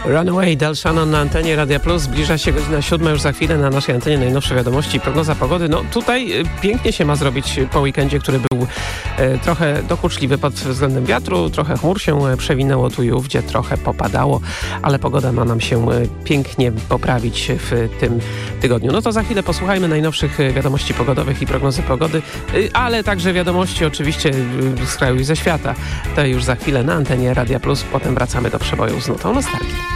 Runaway, Del Shannon na antenie Radia Plus. Zbliża się godzina 7, już za chwilę na naszej antenie najnowsze wiadomości i prognoza pogody. No tutaj pięknie się ma zrobić po weekendzie, który był trochę dokuczliwy pod względem wiatru. Trochę chmur się przewinęło tu i ówdzie, trochę popadało, ale pogoda ma nam się pięknie poprawić w tym tygodniu. No to za chwilę posłuchajmy najnowszych wiadomości pogodowych i prognozy pogody, ale także wiadomości oczywiście z kraju i ze świata. To już za chwilę na antenie Radia Plus. Potem wracamy do przeboju z nutą nostalgii.